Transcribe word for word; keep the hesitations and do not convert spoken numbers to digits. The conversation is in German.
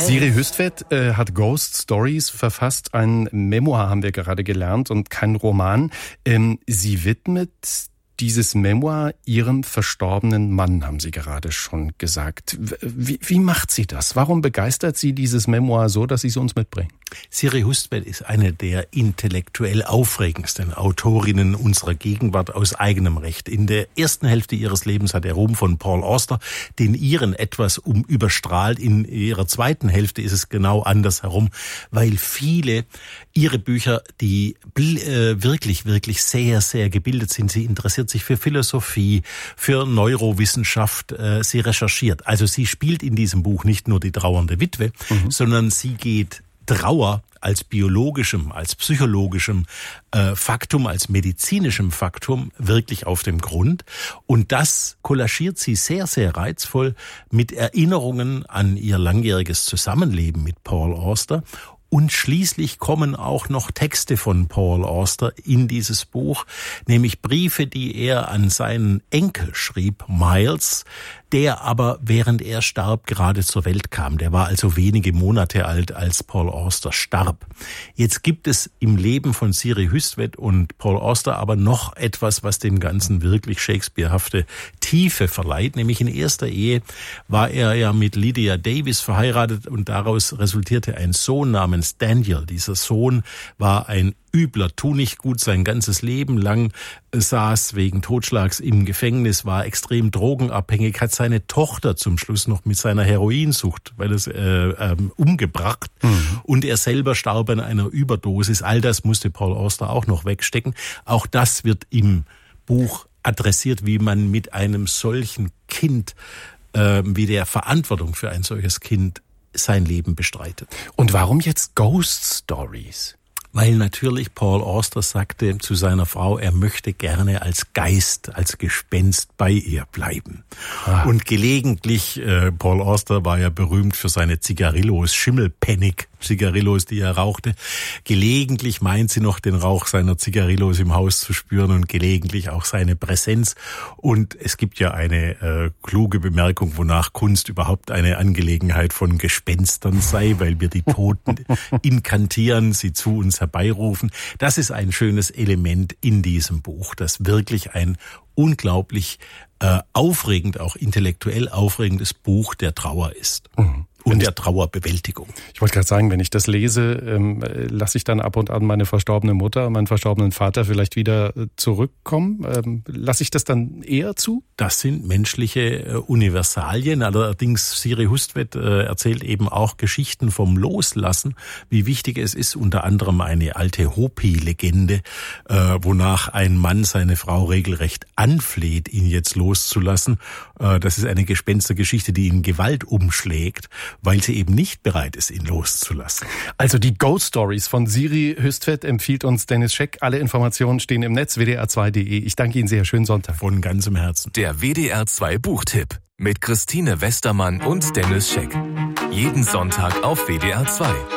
Siri Hüstvedt äh, hat Ghost Stories verfasst, ein Memoir haben wir gerade gelernt und kein Roman. Ähm, sie widmet dieses Memoir ihrem verstorbenen Mann, haben Sie gerade schon gesagt. Wie, wie macht sie das? Warum begeistert sie dieses Memoir so, dass Sie es uns mitbringen? Siri Hüstvedt ist eine der intellektuell aufregendsten Autorinnen unserer Gegenwart aus eigenem Recht. In der ersten Hälfte ihres Lebens hat der Ruhm von Paul Auster den ihren etwas um überstrahlt. In ihrer zweiten Hälfte ist es genau andersherum, weil viele ihre Bücher, die äh, wirklich, wirklich sehr, sehr gebildet sind, sie interessiert sich für Philosophie, für Neurowissenschaft, äh, sie recherchiert. Also sie spielt in diesem Buch nicht nur die trauernde Witwe, mhm. sondern sie geht Trauer als biologischem, als psychologischem äh, Faktum, als medizinischem Faktum wirklich auf dem Grund. Und das kollagiert sie sehr, sehr reizvoll mit Erinnerungen an ihr langjähriges Zusammenleben mit Paul Auster. Und schließlich kommen auch noch Texte von Paul Auster in dieses Buch, nämlich Briefe, die er an seinen Enkel schrieb, Miles, der aber, während er starb, gerade zur Welt kam. Der war also wenige Monate alt, als Paul Auster starb. Jetzt gibt es im Leben von Siri Hüstvedt und Paul Auster aber noch etwas, was dem Ganzen wirklich shakespearehafte Tiefe verleiht. Nämlich in erster Ehe war er ja mit Lydia Davis verheiratet und daraus resultierte ein Sohn namens Daniel. Dieser Sohn war ein übler Tunichtgut, sein ganzes Leben lang saß wegen Totschlags im Gefängnis, war extrem drogenabhängig, hat seine Tochter zum Schluss noch mit seiner Heroinsucht, weil es äh, ähm, umgebracht mhm. und er selber starb an einer Überdosis. All das musste Paul Auster auch noch wegstecken. Auch das wird im Buch adressiert, wie man mit einem solchen Kind, äh, wie der Verantwortung für ein solches Kind sein Leben bestreitet. Und warum jetzt Ghost Stories? Weil natürlich Paul Auster sagte zu seiner Frau, er möchte gerne als Geist, als Gespenst bei ihr bleiben. Ah. Und gelegentlich, äh, Paul Auster war ja berühmt für seine Zigarillos, Schimmelpennig, Zigarillos, die er rauchte. Gelegentlich meint sie noch den Rauch seiner Zigarillos im Haus zu spüren und gelegentlich auch seine Präsenz. Und es gibt ja eine äh, kluge Bemerkung, wonach Kunst überhaupt eine Angelegenheit von Gespenstern sei, weil wir die Toten inkantieren, sie zu uns herbeirufen. Das ist ein schönes Element in diesem Buch, das wirklich ein unglaublich äh, aufregend, auch intellektuell aufregendes Buch der Trauer ist. Mhm. Und der Trauerbewältigung. Ich wollte gerade sagen, wenn ich das lese, ähm, lasse ich dann ab und an meine verstorbene Mutter, meinen verstorbenen Vater vielleicht wieder zurückkommen. Ähm, lasse ich das dann eher zu? Das sind menschliche äh, Universalien. Allerdings, Siri Hüstvedt äh, erzählt eben auch Geschichten vom Loslassen, wie wichtig es ist, unter anderem eine alte Hopi-Legende, äh, wonach ein Mann seine Frau regelrecht anfleht, ihn jetzt loszulassen. Äh, das ist eine Gespenstergeschichte, die in Gewalt umschlägt, weil sie eben nicht bereit ist, ihn loszulassen. Also die Ghost Stories von Siri Hüstvedt empfiehlt uns Dennis Scheck. Alle Informationen stehen im Netz w d r zwei punkt d e. Ich danke Ihnen sehr. Schönen Sonntag. Von ganzem Herzen. Der W D R zwei Buchtipp mit Christine Westermann und Dennis Scheck. Jeden Sonntag auf W D R zwei.